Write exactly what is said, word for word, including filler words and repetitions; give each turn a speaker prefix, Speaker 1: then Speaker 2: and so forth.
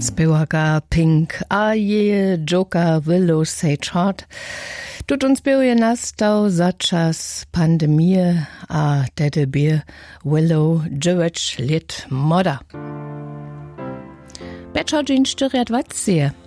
Speaker 1: Spewaka Pink, a je Joker Willow Sage Heart. Tut uns beuje nastał za czas pandemii, a tedy bir Willow dziewięć lit moda. Beczo dzień cztery dwadzieścia.